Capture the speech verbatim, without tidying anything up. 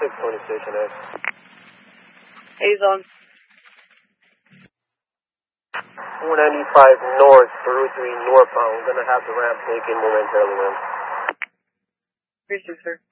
six twenty Station X. Hazon. four ninety-five north, through three northbound. We're going to have the ramp taken momentarily, ma'am. Appreciate it, sir.